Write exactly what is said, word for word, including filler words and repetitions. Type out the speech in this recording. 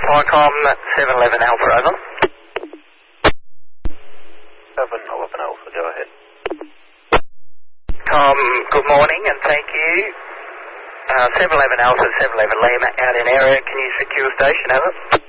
Viacom seven eleven Alpha, over. seven eleven Alpha, go ahead. Tom, good morning and thank you. Uh, seven eleven Alpha, seven eleven Lima, out in area. Can you secure station, over?